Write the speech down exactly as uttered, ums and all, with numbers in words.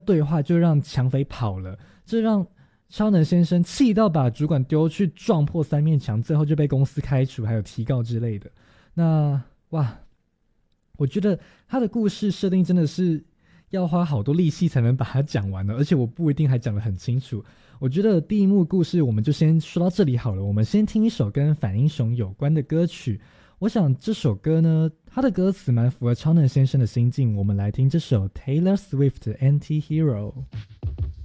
对话就让抢匪跑了，这让超能先生气到把主管丢去撞破三面墙，最后就被公司开除还有提告之类的。那哇，我觉得他的故事设定真的是要花好多力气才能把它讲完的，而且我不一定还讲得很清楚。我觉得第一幕故事我们就先说到这里好了，我们先听一首跟反英雄有关的歌曲。我想这首歌呢，它的歌词蛮符合超能先生的心境，我们来听这首 Taylor Swift 的 Anti-Hero。